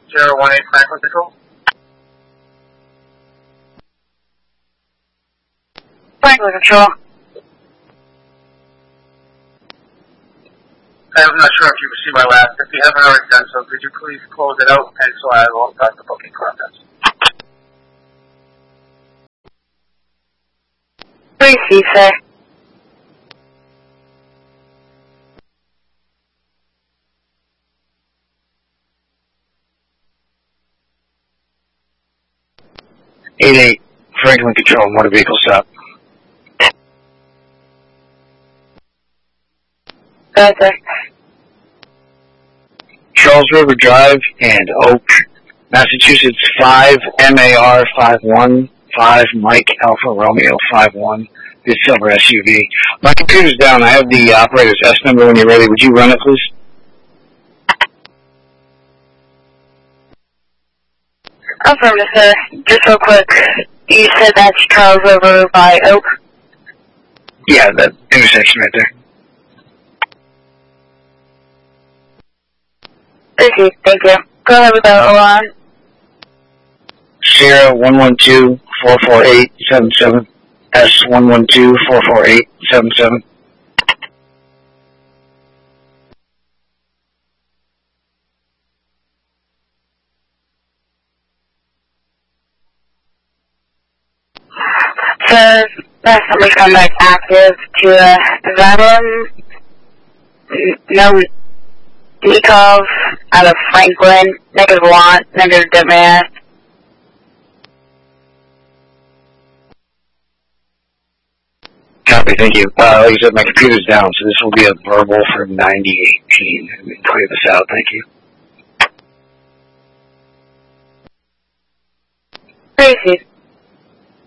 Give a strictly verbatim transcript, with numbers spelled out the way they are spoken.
zero one eight Franklin Control. Franklin Control. I'm not sure if you received my last. If you haven't already done so, could you please close it out and so I will start the booking process. Receive, sir. eight eight, Franklin Control, motor vehicle stop. Go ahead, sir. Charles River Drive and Oak, Massachusetts five M A R five one five Mike Alpha Romeo five one, this silver S U V. My computer's down. I have the operator's S number when you're ready. Would you run it, please? Affirmative, sir. Just real quick, you said that's Charles River by Oak? Yeah, that intersection right there. Receive, thank you. Go ahead with the alarm. Sierra one one two four four eight seven seven, S one one two four four eight seven seven. Sir, that number's come back active to uh, Venom. No decals out of Franklin, negative one, negative demand. Copy, thank you. Uh, like I said, my computer's down, so this will be a verbal for ninety eighteen. Let me clear this out, thank you. Receive.